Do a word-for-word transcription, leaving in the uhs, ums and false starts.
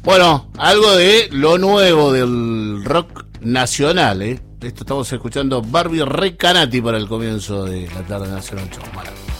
Bueno, algo de lo nuevo del rock nacional, ¿eh? Esto estamos escuchando Barbie Recanati para el comienzo de la tarde nacional. Chau,